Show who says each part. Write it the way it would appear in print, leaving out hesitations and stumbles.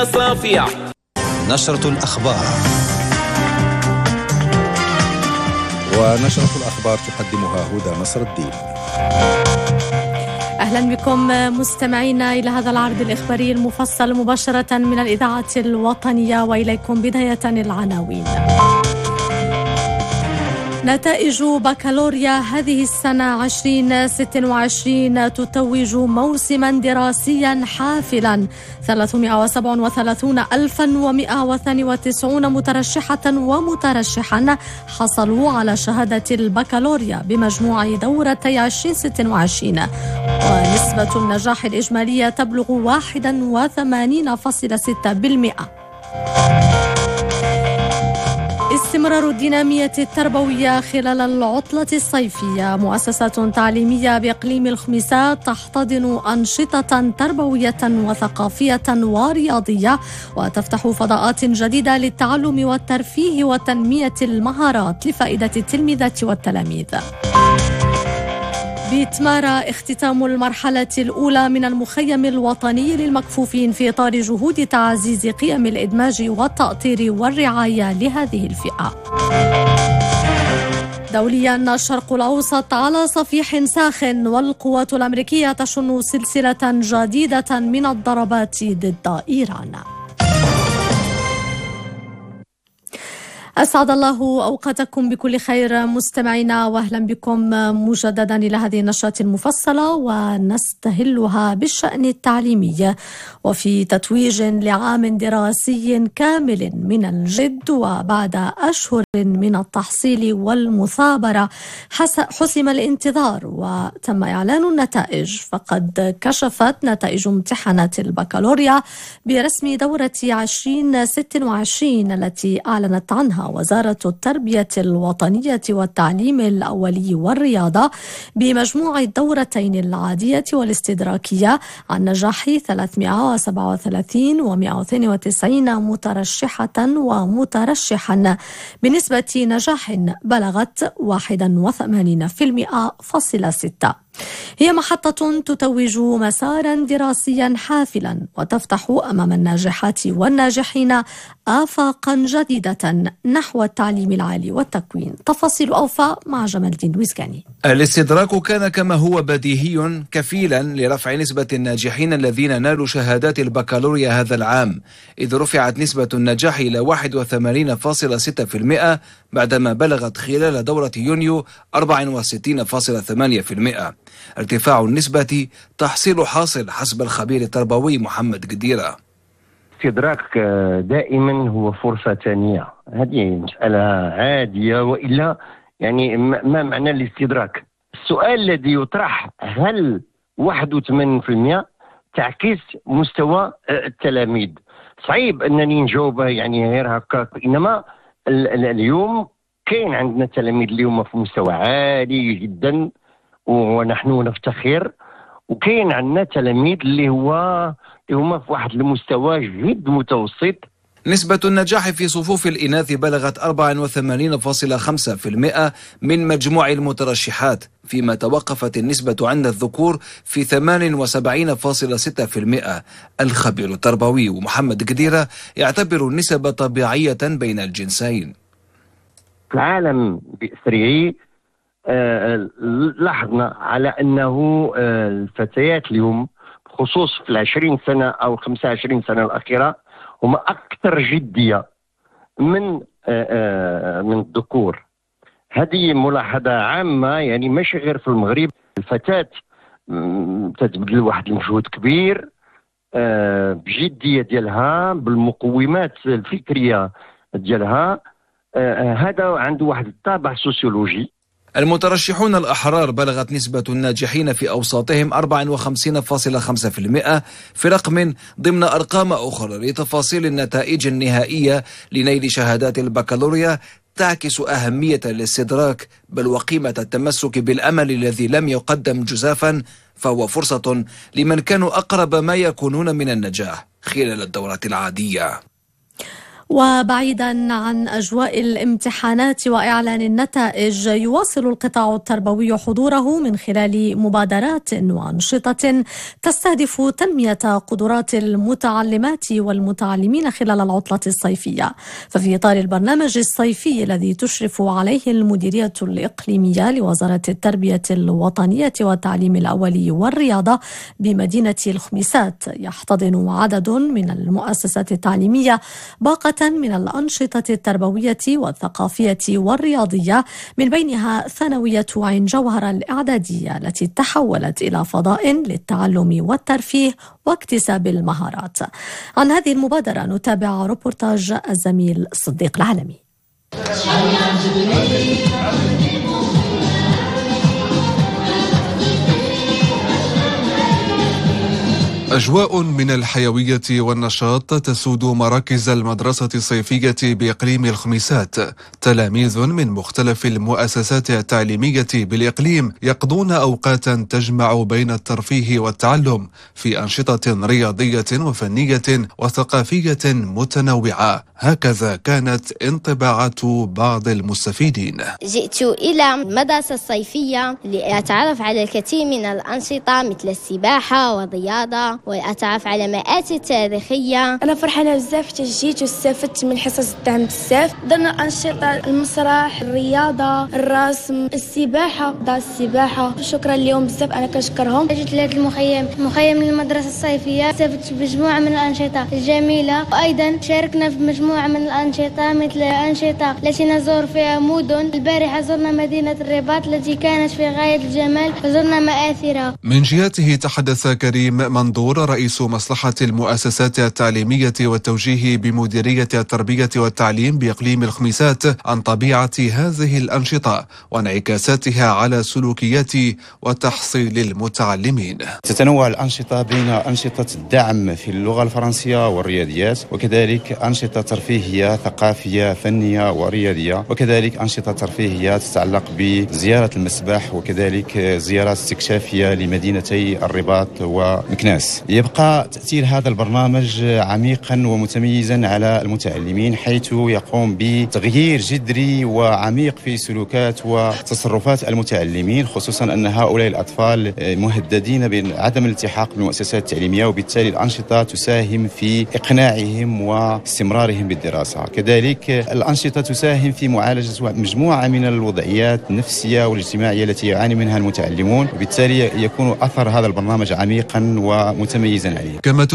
Speaker 1: صافية.
Speaker 2: نشرة الأخبار. ونشرة الأخبار تقدمها هدى نصر الدين.
Speaker 3: أهلا بكم مستمعينا إلى هذا العرض الإخباري المفصل مباشرة من الإذاعة الوطنية، وإليكم بداية العناوين. نتائج بكالوريا هذه السنة 2026 تتوج موسما دراسيا حافلا. 337,192 مترشحة ومترشحا حصلوا على شهادة البكالوريا بمجموع دورتي 2026، ونسبة النجاح الإجمالية تبلغ 81.6%. استمرار الدينامية التربوية خلال العطلة الصيفية. مؤسسات تعليمية بإقليم الخميسات تحتضن أنشطة تربوية وثقافية ورياضية، وتفتح فضاءات جديدة للتعلم والترفيه وتنمية المهارات لفائدة التلميذات والتلاميذ. بتمارا اختتام المرحلة الأولى من المخيم الوطني للمكفوفين في إطار جهود تعزيز قيم الإدماج والتأطير والرعاية لهذه الفئة. دوليا، الشرق الأوسط على صفيح ساخن، والقوات الأمريكية تشن سلسلة جديدة من الضربات ضد إيران. أسعد الله أوقاتكم بكل خير مستمعينا، وأهلا بكم مجددا إلى هذه النشرة المفصلة، ونستهلها بالشأن التعليمي. وفي تتويج لعام دراسي كامل من الجد وبعد أشهر من التحصيل والمثابرة حسم الانتظار وتم إعلان النتائج. فقد كشفت نتائج امتحانات البكالوريا برسم دورة 2026 التي أعلنت عنها وزارة التربية الوطنية والتعليم الأولي والرياضة بمجموع الدورتين العادية والاستدراكية عن نجاح 337,192 مترشحة ومترشحا بنسبة نجاح بلغت 81.6%. هي محطة تتوج مسارا دراسيا حافلا وتفتح أمام الناجحات والناجحين آفاقا جديدة نحو التعليم العالي والتكوين. تفاصيل أوفى مع جمال الدين ويسكاني.
Speaker 4: الاستدراك كان كما هو بديهي كفيلا لرفع نسبة الناجحين الذين نالوا شهادات البكالوريا هذا العام، إذ رفعت نسبة النجاح إلى 81.6% بعدما بلغت خلال دورة يونيو 64.8%. ارتفاع النسبة تحصيل حاصل حسب الخبير التربوي محمد قديرة.
Speaker 5: الاستدراك دائما هو فرصة ثانية، هذه مسألة عادية، وإلا يعني ما معنى الاستدراك؟ السؤال الذي يطرح هل 81% تعكس مستوى التلاميذ؟ صعيب أنني نجاوبها يعني غير هكا، إنما اليوم كاين عندنا تلاميذ اليوم في مستوى عالي جدا ونحن نفتخر، وكاين عندنا تلاميذ اللي هما في واحد المستوى جد متوسط.
Speaker 4: نسبة النجاح في صفوف الإناث بلغت 84.5% من مجموع المترشحات، فيما توقفت النسبة عند الذكور في 78.6%. الخبير التربوي محمد قديرة يعتبر النسب طبيعية بين الجنسين.
Speaker 5: العالم بأسره لاحظنا على أنه الفتيات اليوم خصوص في 20 سنة أو 25 سنة الأخيرة هم أكثر جدية من الذكور. هذه ملاحظة عامة، يعني ماشي غير في المغرب. الفتاة تتبذل واحد المجهود كبير بجدية ديالها بالمقومات الفكرية ديالها، هذا عنده واحد الطابع سوسيولوجي.
Speaker 4: المترشحون الأحرار بلغت نسبة الناجحين في أوساطهم 54.5% في رقم ضمن أرقام أخرى لتفاصيل النتائج النهائية لنيل شهادات البكالوريا تعكس أهمية الاستدراك بل وقيمة التمسك بالأمل الذي لم يقدم جزافا، فهو فرصة لمن كانوا أقرب ما يكونون من النجاح خلال الدورة العادية.
Speaker 3: وبعيدا عن أجواء الامتحانات وإعلان النتائج، يواصل القطاع التربوي حضوره من خلال مبادرات وأنشطة تستهدف تنمية قدرات المتعلمات والمتعلمين خلال العطلة الصيفية. ففي إطار البرنامج الصيفي الذي تشرف عليه المديرية الإقليمية لوزارة التربية الوطنية والتعليم الأولي والرياضة بمدينة الخميسات، يحتضن عدد من المؤسسات التعليمية باقة من الأنشطة التربوية والثقافية والرياضية، من بينها ثانوية عين جوهر الإعدادية التي تحولت إلى فضاء للتعلم والترفيه واكتساب المهارات. عن هذه المبادرة نتابع روبورتاج الزميل صديق العالمي.
Speaker 1: أجواء من الحيوية والنشاط تسود مراكز المدرسة الصيفية بإقليم الخميسات. تلاميذ من مختلف المؤسسات التعليمية بالإقليم يقضون أوقاتا تجمع بين الترفيه والتعلم في أنشطة رياضية وفنية وثقافية متنوعة. هكذا كانت انطباعات بعض المستفيدين.
Speaker 6: جئت إلى المدرسة الصيفية لأتعرف على الكثير من الأنشطة مثل السباحة والرياضة، وأتعرف على مآتي التاريخية.
Speaker 7: أنا فرحانة بزاف، جيت واستفدت من حصص الدعم بزاف. درنا أنشطة المسرح، الرياضة، الرسم، السباحة، دار السباحة. شكرا لهم بزاف، أنا كنشكرهم.
Speaker 8: جيت لهذا المخيم للمدرسة الصيفية، استفدت بمجموعة من الأنشطة الجميلة، وأيضا شاركنا في مجموعة من الأنشطة مثل الأنشطة التي نزور فيها مدن. البارحة زرنا مدينة الرباط التي كانت في غاية الجمال وزرنا مآثرها.
Speaker 1: من جهته تحدث كريم منظور رئيس مصلحة المؤسسات التعليمية والتوجيه بمديرية التربية والتعليم بإقليم الخميسات عن طبيعة هذه الأنشطة وانعكاساتها على سلوكيات وتحصيل المتعلمين.
Speaker 9: تتنوع الأنشطة بين أنشطة الدعم في اللغة الفرنسية والرياضيات، وكذلك أنشطة ترفيهية ثقافية فنية ورياضية، وكذلك أنشطة ترفيهية تتعلق بزيارة المسبح، وكذلك زيارات استكشافية لمدينتي الرباط ومكناس. يبقى تأثير هذا البرنامج عميقا ومتميزا على المتعلمين، حيث يقوم بتغيير جذري وعميق في سلوكات وتصرفات المتعلمين، خصوصا أن هؤلاء الأطفال مهددين بعدم الالتحاق بالمؤسسات التعليمية، وبالتالي الأنشطة تساهم في إقناعهم واستمرارهم بالدراسة. كذلك الأنشطة تساهم في معالجة مجموعة من الوضعيات النفسية والاجتماعية التي يعاني منها المتعلمون، وبالتالي يكون أثر هذا البرنامج عميقا ومتميزا عليه.